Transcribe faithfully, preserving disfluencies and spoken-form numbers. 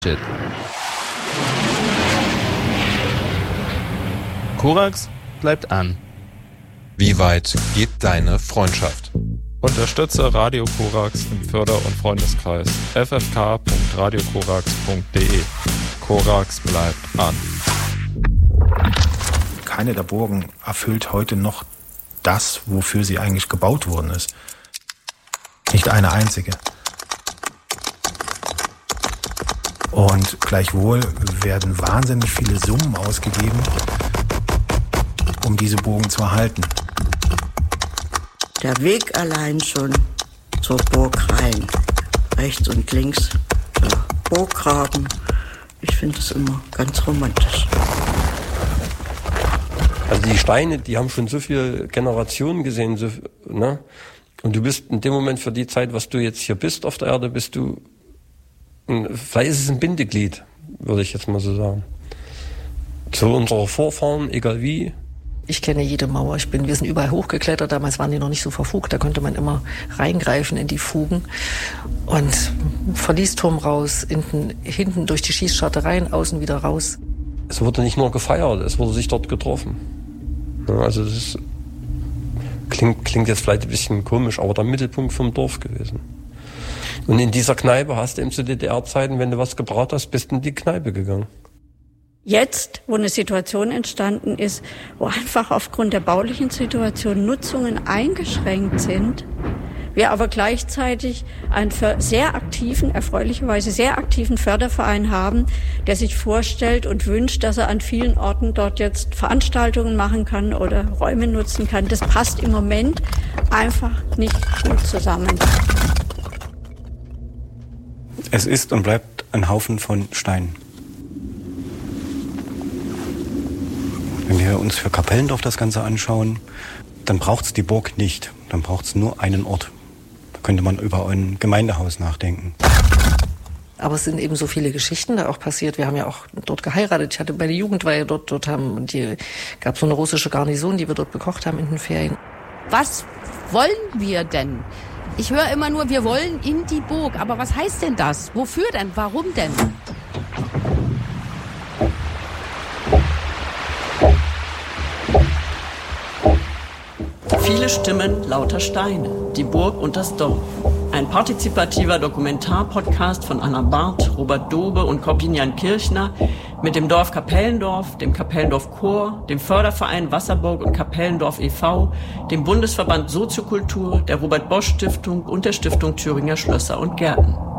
Shit. Korax bleibt an. Wie weit geht deine Freundschaft? Unterstütze Radio Korax im Förder- und Freundeskreis. f f k punkt radio korax punkt d e. Korax bleibt an. Keine der Burgen erfüllt heute noch das, wofür sie eigentlich gebaut worden ist. Nicht eine einzige. Und gleichwohl werden wahnsinnig viele Summen ausgegeben, um diese Burgen zu erhalten. Der Weg allein schon zur Burg rein, rechts und links der Burggraben. Ich finde es immer ganz romantisch. Also die Steine, die haben schon so viele Generationen gesehen, so, ne? Und du bist in dem Moment für die Zeit, was du jetzt hier bist auf der Erde, bist du, vielleicht ist es ein Bindeglied, würde ich jetzt mal so sagen. Zu unserer Vorfahren, egal wie. Ich kenne jede Mauer. Ich bin, wir sind überall hochgeklettert. Damals waren die noch nicht so verfugt. Da konnte man immer reingreifen in die Fugen. Und Verliesturm raus, hinten, hinten durch die Schießscharte rein, außen wieder raus. Es wurde nicht nur gefeiert, es wurde sich dort getroffen. Ja, also das ist, klingt, klingt jetzt vielleicht ein bisschen komisch, aber der Mittelpunkt vom Dorf gewesen. Und in dieser Kneipe hast du eben zu D D R-Zeiten, wenn du was gebraut hast, bist du in die Kneipe gegangen. Jetzt, wo eine Situation entstanden ist, wo einfach aufgrund der baulichen Situation Nutzungen eingeschränkt sind, wir aber gleichzeitig einen sehr aktiven, erfreulicherweise sehr aktiven Förderverein haben, der sich vorstellt und wünscht, dass er an vielen Orten dort jetzt Veranstaltungen machen kann oder Räume nutzen kann. Das passt im Moment einfach nicht gut zusammen. Es ist und bleibt ein Haufen von Steinen. Wenn wir uns für Kapellendorf das Ganze anschauen, dann braucht es die Burg nicht. Dann braucht es nur einen Ort. Da könnte man über ein Gemeindehaus nachdenken. Aber es sind eben so viele Geschichten da auch passiert. Wir haben ja auch dort geheiratet. Ich hatte bei der Jugendweihe dort, dort haben, und die gab so eine russische Garnison, die wir dort bekocht haben in den Ferien. Was wollen wir denn? Ich höre immer nur, wir wollen in die Burg. Aber was heißt denn das? Wofür denn? Warum denn? Viele Stimmen, lauter Steine. Die Burg und das Dorf. Ein partizipativer Dokumentarpodcast von Anna Barth, Robert Dobe und Korbinian Kirchner mit dem Dorf Kapellendorf, dem Kapellendorf Chor, dem Förderverein Wasserburg und Kapellendorf e V, dem Bundesverband Soziokultur, der Robert Bosch Stiftung und der Stiftung Thüringer Schlösser und Gärten.